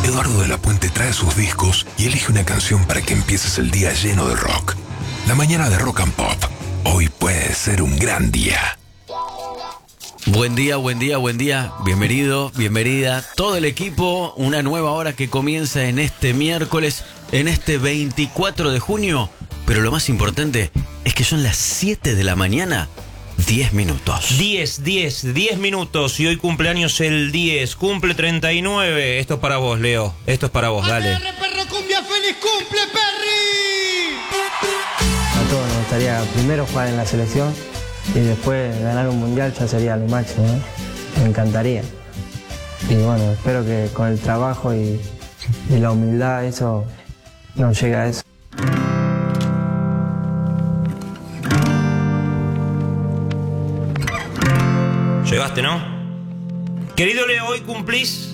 Eduardo de la Puente trae sus discos y elige una canción para que empieces el día lleno de rock. La mañana de Rock and Pop. Hoy puede ser un gran día. Buen día, buen día, buen día. Bienvenido, bienvenida. Todo el equipo, una nueva hora que comienza en este miércoles, en este 24 de junio. Pero lo más importante es que son las 7 de la mañana, 10 minutos. 10 minutos y hoy cumpleaños el 10, cumple 39. Esto es para vos, Leo. Esto es para vos, dale. Perro cumbia, feliz cumple, Perry. A todos nos gustaría primero jugar en la selección y después ganar un mundial, ya sería lo máximo, ¿no? Me encantaría. Y bueno, espero que con el trabajo y la humildad eso nos llegue a eso. Llegaste, ¿no? Querido Leo, hoy cumplís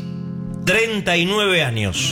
39 años.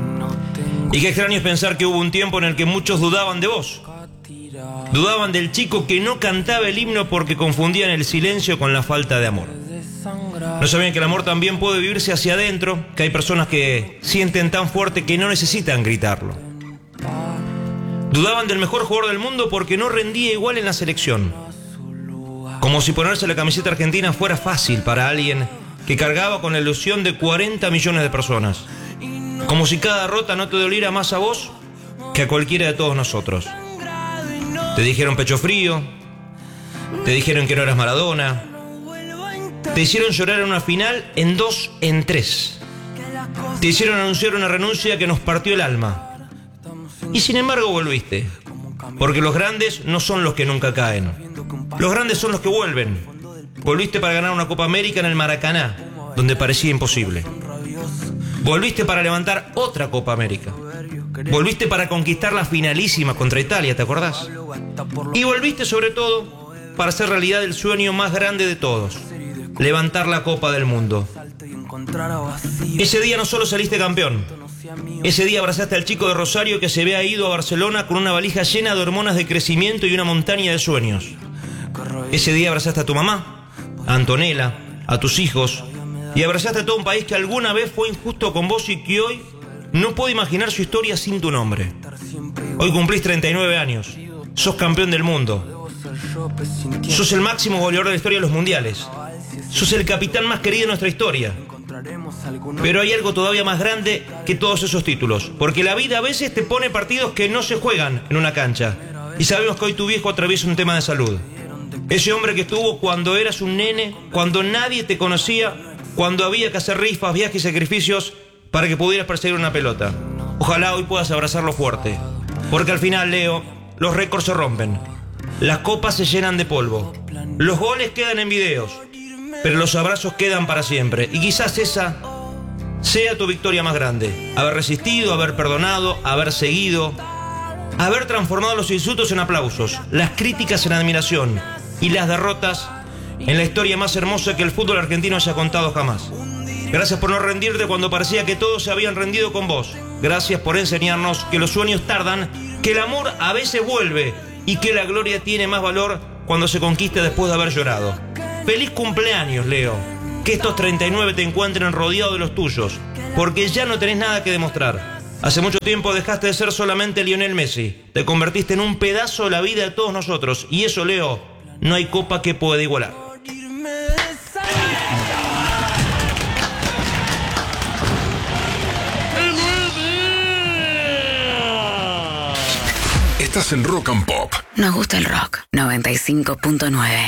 Y qué extraño es pensar que hubo un tiempo en el que muchos dudaban de vos. Dudaban del chico que no cantaba el himno porque confundían el silencio con la falta de amor. No sabían que el amor también puede vivirse hacia adentro, que hay personas que sienten tan fuerte que no necesitan gritarlo. Dudaban del mejor jugador del mundo porque no rendía igual en la selección. Como si ponerse la camiseta argentina fuera fácil para alguien que cargaba con la ilusión de 40 millones de personas. Como si cada derrota no te doliera más a vos que a cualquiera de todos nosotros. Te dijeron pecho frío, te dijeron que no eras Maradona, te hicieron llorar en una final en 2 en 3. Te hicieron anunciar una renuncia que nos partió el alma. Y sin embargo volviste. Porque los grandes no son los que nunca caen. Los grandes son los que vuelven. Volviste para ganar una Copa América en el Maracaná, donde parecía imposible. Volviste para levantar otra Copa América. Volviste para conquistar la finalísima contra Italia, ¿te acordás? Y volviste sobre todo para hacer realidad el sueño más grande de todos: levantar la Copa del Mundo. Ese día no solo saliste campeón. Ese día abrazaste al chico de Rosario que se había ido a Barcelona con una valija llena de hormonas de crecimiento y una montaña de sueños. Ese día abrazaste a tu mamá, a Antonella, a tus hijos, y abrazaste a todo un país que alguna vez fue injusto con vos y que hoy no puede imaginar su historia sin tu nombre. Hoy cumplís 39 años, sos campeón del mundo, sos el máximo goleador de la historia de los mundiales, sos el capitán más querido de nuestra historia. Pero hay algo todavía más grande que todos esos títulos, porque la vida a veces te pone partidos que no se juegan en una cancha. Y sabemos que hoy tu viejo atraviesa un tema de salud. Ese hombre que estuvo cuando eras un nene, cuando nadie te conocía, cuando había que hacer rifas, viajes y sacrificios para que pudieras perseguir una pelota. Ojalá hoy puedas abrazarlo fuerte, porque al final, Leo, los récords se rompen, las copas se llenan de polvo, los goles quedan en videos, pero los abrazos quedan para siempre. Y quizás esa sea tu victoria más grande: haber resistido, haber perdonado, haber seguido, haber transformado los insultos en aplausos, las críticas en admiración y las derrotas en la historia más hermosa que el fútbol argentino haya contado jamás. Gracias por no rendirte cuando parecía que todos se habían rendido con vos. Gracias por enseñarnos que los sueños tardan, que el amor a veces vuelve y que la gloria tiene más valor cuando se conquista después de haber llorado. ¡Feliz cumpleaños, Leo! Que estos 39 te encuentren rodeado de los tuyos, porque ya no tenés nada que demostrar. Hace mucho tiempo dejaste de ser solamente Lionel Messi. Te convertiste en un pedazo de la vida de todos nosotros. Y eso, Leo, no hay copa que pueda igualar. Estás en Rock and Pop. Nos gusta el rock. 95.9.